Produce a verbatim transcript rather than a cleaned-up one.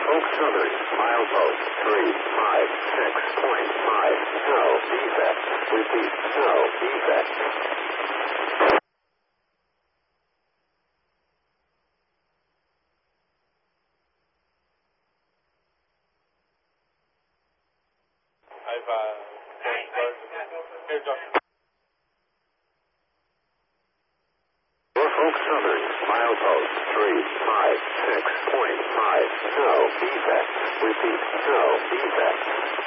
Norfolk Southern, milepost three five six point five. No defect. Repeat, no defect. I've, uh, here, Doctor Norfolk Southern, milepost three five six point five. No defect. Repeat, no defect.